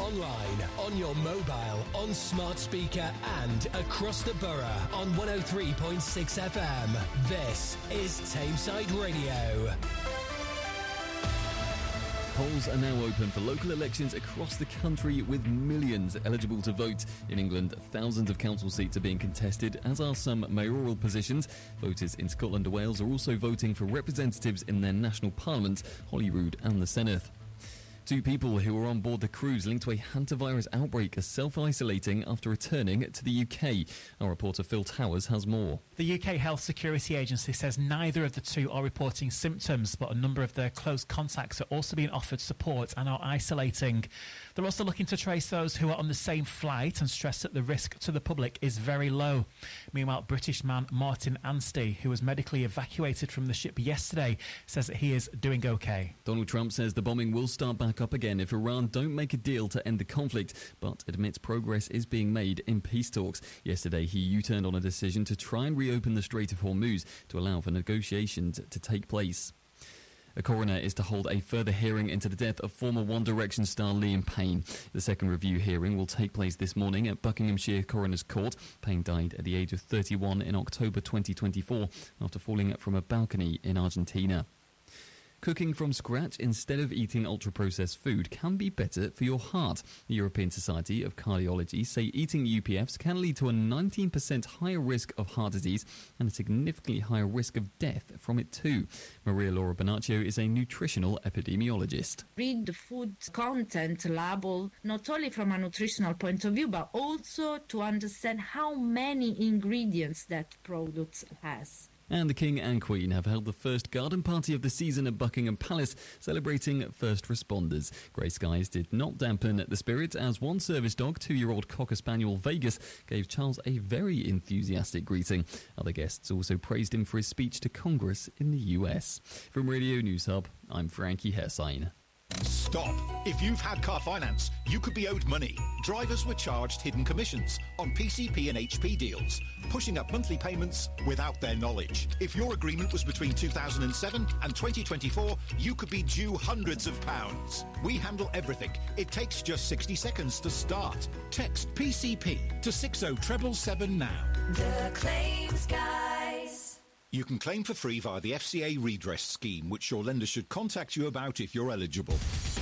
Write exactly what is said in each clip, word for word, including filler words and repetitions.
online, on your mobile, on smart speaker and across the borough on one oh three point six F M. This is Tameside Radio. Polls are now open for local elections across the country, with millions eligible to vote. In England, thousands of council seats are being contested, as are some mayoral positions. Voters in Scotland and Wales are also voting for representatives in their national parliaments, Holyrood and the Senedd. Two people who were on board the cruise linked to a hantavirus outbreak are self-isolating after returning to the U K. Our reporter Phil Towers has more. The U K Health Security Agency says neither of the two are reporting symptoms, but a number of their close contacts are also being offered support and are isolating. They're also looking to trace those who are on the same flight and stress that the risk to the public is very low. Meanwhile, British man Martin Anstey, who was medically evacuated from the ship yesterday, says that he is doing okay. Donald Trump says the bombing will start back up again if Iran don't make a deal to end the conflict, but admits progress is being made in peace talks. Yesterday, he U-turned on a decision to try and reopen the Strait of Hormuz to allow for negotiations to take place. A coroner is to hold a further hearing into the death of former One Direction star Liam Payne. The second review hearing will take place this morning at Buckinghamshire Coroner's Court. Payne died at the age of thirty-one in October twenty twenty-four after falling from a balcony in Argentina. Cooking from scratch instead of eating ultra-processed food can be better for your heart. The European Society of Cardiology say eating U P Fs can lead to a nineteen percent higher risk of heart disease and a significantly higher risk of death from it too. Maria Laura Bonaccio is a nutritional epidemiologist. Read the food content label not only from a nutritional point of view, but also to understand how many ingredients that product has. And the King and Queen have held the first garden party of the season at Buckingham Palace, celebrating first responders. Grey skies did not dampen the spirit, as one service dog, two-year-old Cocker Spaniel Vegas, gave Charles a very enthusiastic greeting. Other guests also praised him for his speech to Congress in the U S. From Radio News Hub, I'm Frankie Hersign. Stop! If you've had car finance, you could be owed money. Drivers were charged hidden commissions on P C P and H P deals, pushing up monthly payments without their knowledge. If your agreement was between two thousand seven and twenty twenty-four, you could be due hundreds of pounds. We handle everything. It takes just sixty seconds to start. Text P C P to six oh seven seven now. The Claims Guys. You can claim for free via the F C A redress scheme, which your lender should contact you about if you're eligible.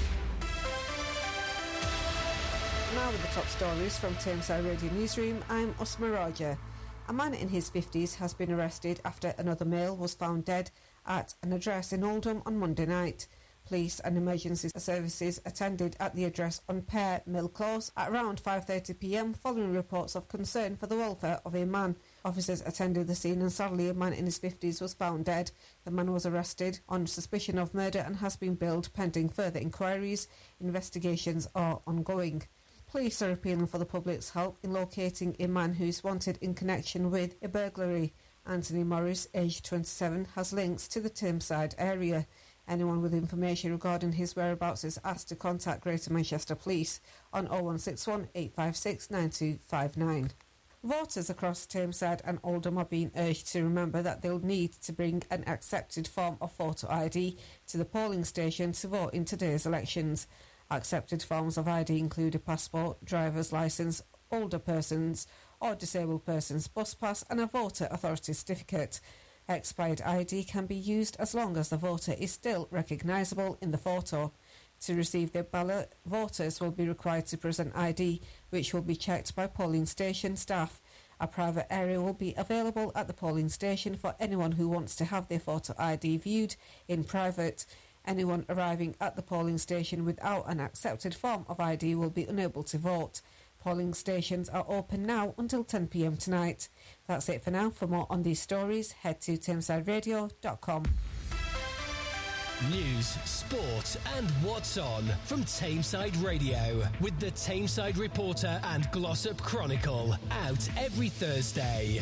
Now with the top stories from Tameside Radio Newsroom, I'm Usma Raja. A man in his fifties has been arrested after another male was found dead at an address in Oldham on Monday night. Police and emergency services attended at the address on Pear Mill Close at around five thirty p m following reports of concern for the welfare of a man. Officers attended the scene and sadly a man in his fifties was found dead. The man was arrested on suspicion of murder and has been billed pending further inquiries. Investigations are ongoing. Police are appealing for the public's help in locating a man who is wanted in connection with a burglary. Anthony Morris, aged twenty-seven, has links to the Tameside area. Anyone with information regarding his whereabouts is asked to contact Greater Manchester Police on oh one six one, eight five six, nine two five nine. Voters across Tameside and Oldham are being urged to remember that they'll need to bring an accepted form of photo I D to the polling station to vote in today's elections. Accepted forms of I D include a passport, driver's licence, older persons or disabled persons bus pass and a voter authority certificate. Expired I D can be used as long as the voter is still recognisable in the photo. To receive their ballot, voters will be required to present I D, which will be checked by polling station staff. A private area will be available at the polling station for anyone who wants to have their photo I D viewed in private. Anyone arriving at the polling station without an accepted form of I D will be unable to vote. Polling stations are open now until ten p m tonight. That's it for now. For more on these stories, head to tameside radio dot com. News, sport and what's on from Tameside Radio with the Tameside Reporter and Glossop Chronicle, out every Thursday.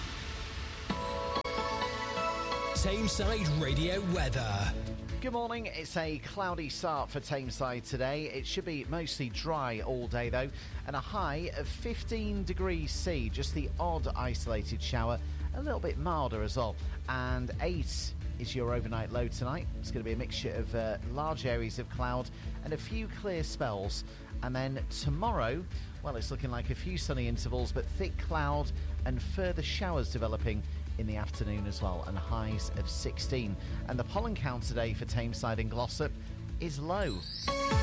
Tameside Radio weather. Good morning. It's a cloudy start for Tameside today. It should be mostly dry all day though, and a high of fifteen degrees C, just the odd isolated shower, a little bit milder as well, and eight is your overnight low tonight. It's going to be a mixture of uh, large areas of cloud and a few clear spells. And then tomorrow, well, it's looking like a few sunny intervals, but thick cloud and further showers developing in the afternoon as well, and highs of sixteen. And the pollen count today for Tameside and Glossop is low.